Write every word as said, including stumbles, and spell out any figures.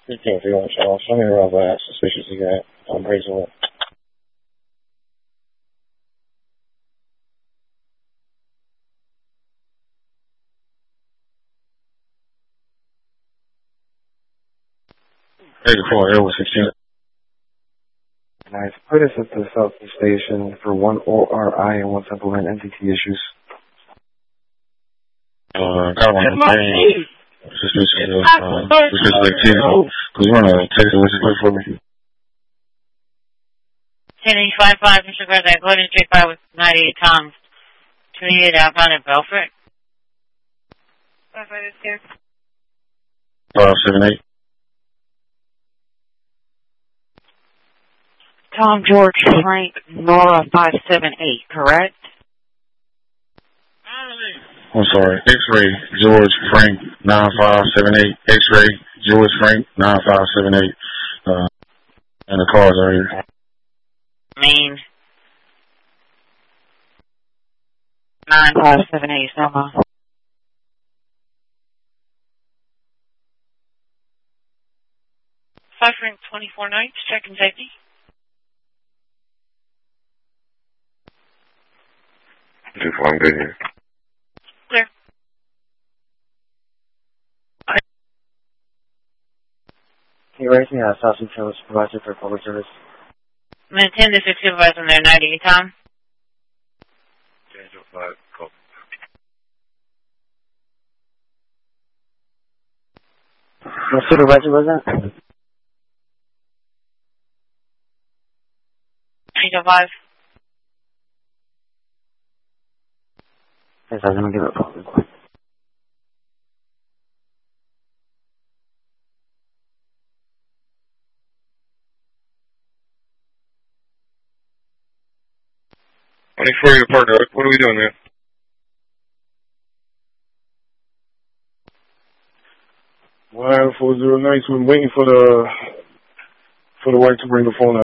You can't feel it, y'all. Show me the real bad. Suspicious you got. I'm praising it. eighty-four, Air sixteen. Nice. Put us at the Southeast Station for one O R I and one supplement N T T issues. Uh, got one on the plane. Suspicious of, uh, suspicious activity. Could you run a text message quick for me? ten eight five five, Mister President, Golden Street five with ninety-eight Tom. twenty-eight outbound at Belfort. five five is here. five seven eight. Tom George Frank Nora five seven eight, correct? I'm sorry. X-ray George Frank nine five seven eight. X-ray George Frank nine five seven eight. Uh, and the cars are here. Main. nine five seven eight, Selma. Five Frank twenty-four nights, checking safety. Two four, I'm good here. Clear. Can you raise me a Southeast Travel Supervisor for public service? I'm going to attend District Supervisor on there, ninety-eight Tom. five, call. What supervisor was that? eight oh five. Yes, I'm going to give it a call real quick. twenty-four, your partner. What are we doing, man? One four zero nights. We're waiting for the for the wife to bring the phone out.